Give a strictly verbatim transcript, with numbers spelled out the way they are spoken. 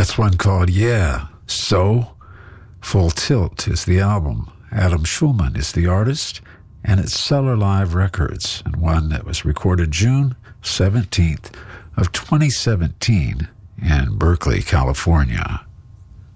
That's one called Yeah, So. Full Tilt is the album. Adam Schulman is the artist, and it's Cellar Live Records, and one that was recorded June seventeenth of twenty seventeen in Berkeley, California.